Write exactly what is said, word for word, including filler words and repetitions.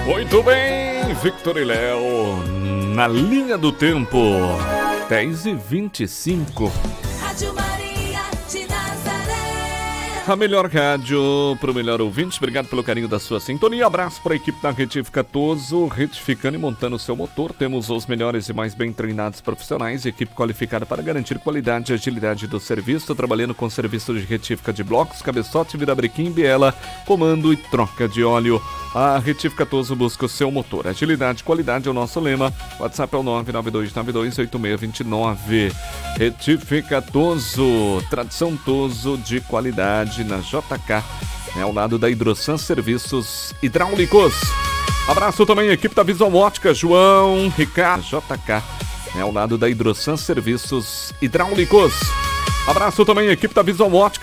Muito bem, Victor e Léo, na linha do tempo, dez e vinte e cinco. Rádio Maria de Nazaré. A melhor rádio para o melhor ouvinte. Obrigado pelo carinho da sua sintonia. Abraço para a equipe da Retifica Toso, retificando e montando o seu motor. Temos os melhores e mais bem treinados profissionais, equipe qualificada para garantir qualidade e agilidade do serviço, trabalhando com serviço de retífica de blocos, cabeçote, virabrequim, biela, comando e troca de óleo. A Retifica Toso busca o seu motor. Agilidade e qualidade é o nosso lema. WhatsApp é o nove nove dois nove dois oito seis dois nove. Retifica Toso, tradição Toso de qualidade na J K, é ao lado da Hidrosan Serviços Hidráulicos. Abraço também a equipe da Visual Ótica, João, Ricardo, J K, é ao lado da Hidrosan Serviços Hidráulicos. Abraço também a equipe da Visual Ótica.